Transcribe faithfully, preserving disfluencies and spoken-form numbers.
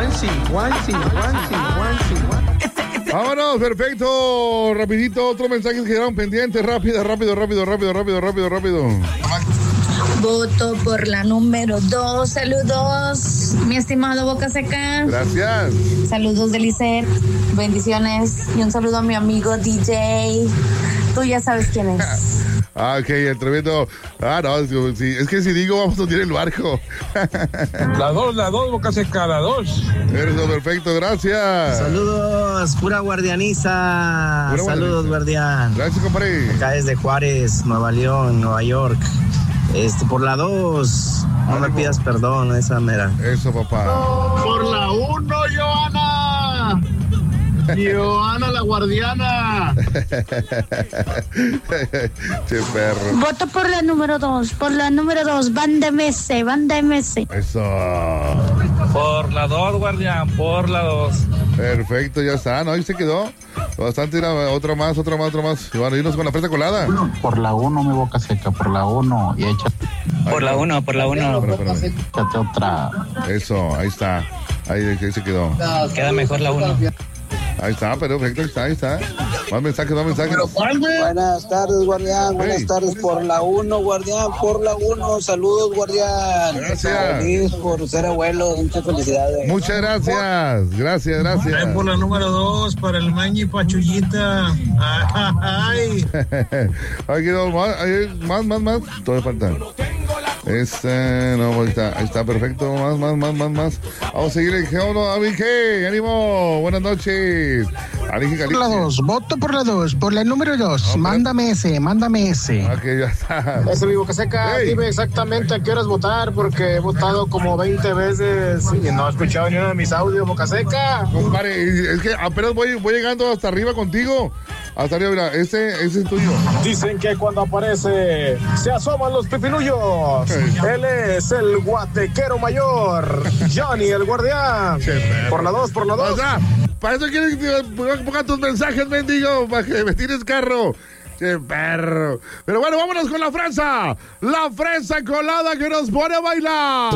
Guansi, Guansi, Guansi, Guansi. Vámonos, perfecto. Rapidito, otros mensajes que quedaron pendientes. Rápido, rápido, rápido, rápido, rápido, rápido, rápido. Voto por la número dos. Saludos, mi estimado Boca Seca. Gracias. Saludos de Lisette. Bendiciones. Y un saludo a mi amigo D J. Tú ya sabes quién es. Ah, ok, el tremendo. Ah, no, es, sí, es que si digo, vamos a hundir el barco. La dos, la dos, Boca Seca, la dos. Eso, perfecto, gracias. Saludos, pura guardianiza. Pura Saludos, guardián. Gracias, compadre. Acá desde Juárez, Nueva León, Nueva York. Este, por la dos. No Algo. me pidas perdón, esa mera. Eso, papá. Por la uno, Joana. Joana la guardiana. Che perro. Voto por la número dos, por la número dos, banda M S, banda M S. Eso. Por la dos, guardián, por la dos. Perfecto, ya está, ¿no? Ahí se quedó. Bastante, otra más, otra más, otra más. Van a irnos con la fresa colada. Por la uno, mi Boca Seca, por la uno. Y échate. Por la uno, por la uno. Échate otra. Eso, ahí está. Ahí, ahí se quedó. Queda mejor la uno. Ahí está, perfecto, ahí está, ahí está. Más mensajes, más mensajes. Buenas tardes, guardián. Buenas hey. tardes por la uno, guardián. Por la uno. Saludos, guardián. Gracias. Feliz por ser abuelo. Muchas felicidades. Muchas gracias. Gracias, gracias. Ay, por la número dos, para el Mañi Pachullita. Ay. Aquí dos más, más, más, más. Todo falta. Este, no, ahí está, ahí está, perfecto. Más, más, más, más, más. Vamos a seguir el G uno. A mi G, ánimo. Buenas noches. Alige, por la dos, voto por la dos, por la número dos. Okay. Mándame ese, mándame ese. Ok, ya está. Ese mi Boca Seca, hey. Dime exactamente a qué horas votar, porque he votado como veinte veces y no he escuchado ni uno de mis audios, Boca Seca. Compadre, es que apenas voy, voy llegando hasta arriba contigo. Hasta arriba, mira, ese, ese es tuyo. Dicen que cuando aparece se asoman los pipilullos. Hey. Él es el guatequero mayor, Johnny el guardián. Por la dos, por la dos. O sea, para eso quieres que ponga tus mensajes, mendigo, para que me tires carro. Che perro. Pero bueno, vámonos con la fresa. La fresa colada que nos pone a bailar.